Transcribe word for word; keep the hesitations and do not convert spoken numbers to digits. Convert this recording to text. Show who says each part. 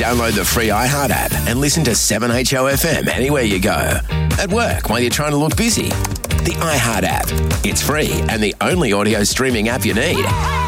Speaker 1: Download the free iHeart app and listen to seven H O F M anywhere you go. At work while you're trying to look busy. The iHeart app. It's free and the only audio streaming app you need.